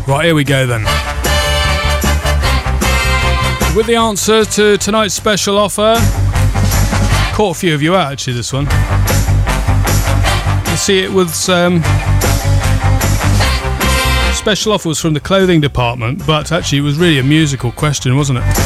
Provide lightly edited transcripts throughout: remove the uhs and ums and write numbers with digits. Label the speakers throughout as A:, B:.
A: Right, here we go then. With the answer to tonight's special offer. Caught a few of you out actually, this one. You see, it was special offer was from the clothing department, but actually it was really a musical question, wasn't it?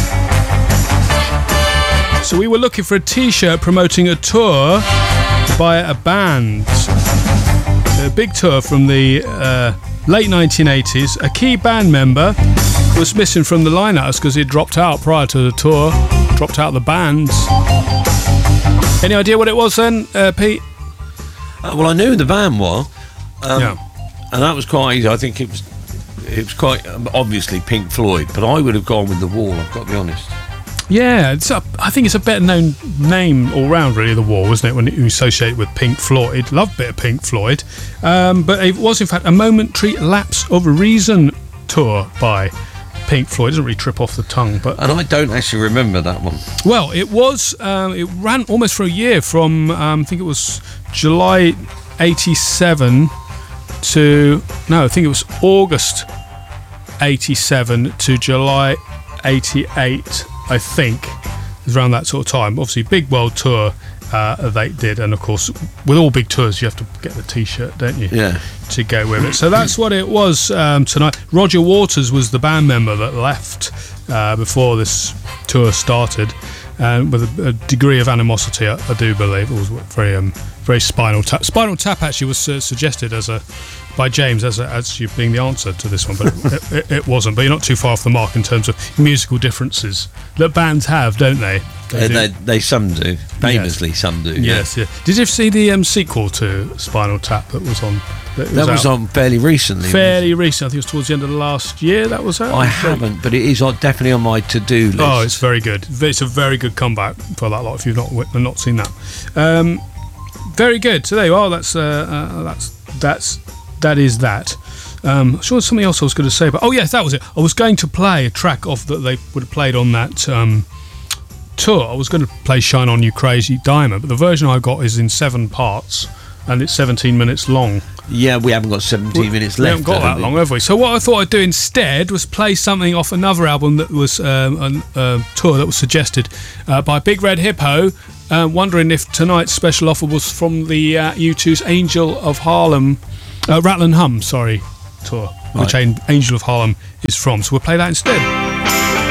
A: So we were looking for a t-shirt promoting a tour by a band. A big tour from the late 1980s. A key band member was missing from the lineouts because he dropped out prior to the tour, dropped out of the band. Any idea what it was then, Pete?
B: Well, I knew who the band was.
A: Yeah.
B: And that was quite easy. I think it was quite obviously Pink Floyd, but I would have gone with The Wall, I've got to be honest.
A: Yeah, I think it's a better known name all round, really, The Wall, isn't it, when you associate it with Pink Floyd. Love a bit of Pink Floyd. But it was, in fact, a momentary lapse of reason tour by Pink Floyd. It doesn't really trip off the tongue. And
B: I don't actually remember that one.
A: Well, it was, it ran almost for a year from, I think it was July 87 to, no, I think it was August 87 to July 88. I think it was around that sort of time. Obviously, big world tour they did, and of course, with all big tours, you have to get the T-shirt, don't you?
B: Yeah.
A: To go with it. So that's what it was tonight. Roger Waters was the band member that left before this tour started, with a degree of animosity, I do believe. It was very Spinal Tap. Spinal Tap actually was suggested by James as you being the answer to this one, but it wasn't. But you're not too far off the mark in terms of musical differences that bands have, don't they?
B: They some do. Famously, yes. Some do.
A: Yes, yeah. Did you see the sequel to Spinal Tap that was on?
B: That was on fairly recently.
A: Fairly recent. I think it was towards the end of the last year that was out.
B: I haven't, but it is definitely on my to-do list.
A: Oh, it's very good. It's a very good comeback for that lot if you've not seen that. Very good. So there you are. That is that. I'm sure there's something else I was going to say, but yes, that was it. I was going to play a track off that they would have played on that tour. I was going to play Shine On You Crazy Diamond, but the version I got is in 7 parts and it's 17 minutes long.
B: Yeah, we haven't got 17 minutes left.
A: We haven't got that long, have we? So what I thought I'd do instead was play something off another album that was a tour that was suggested by Big Red Hippo. Wondering if tonight's special offer was from the U2's Angel of Harlem, Rattle and Hum, tour, right. Which Angel of Harlem is from. So we'll play that instead.